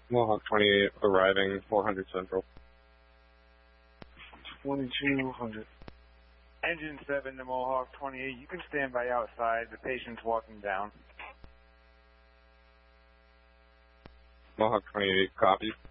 Mohawk 28 arriving 400 Central. 2200. Engine 7 to Mohawk 28. You can stand by outside. The patient's walking down. Mohawk 28, copy.